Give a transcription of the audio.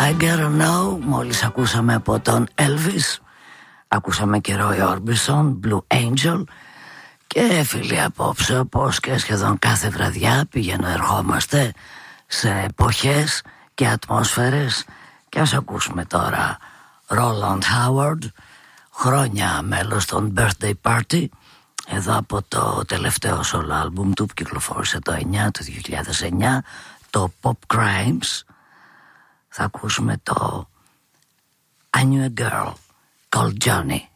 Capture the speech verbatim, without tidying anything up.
I Gotta Know. Μόλις ακούσαμε από τον Elvis, ακούσαμε και Roy Orbison, Blue Angel. Και φίλοι, απόψε, όπως και σχεδόν κάθε βραδιά, πηγαίνω ερχόμαστε σε εποχές και ατμόσφαιρες. Και ας ακούσουμε τώρα Roland Howard, χρόνια μέλος των Birthday Party, εδώ από το τελευταίο solo album του που κυκλοφόρησε το εννιά, το δύο χιλιάδες εννιά, το Pop Crimes. Θα ακούσουμε το I Knew a Girl Called Johnny.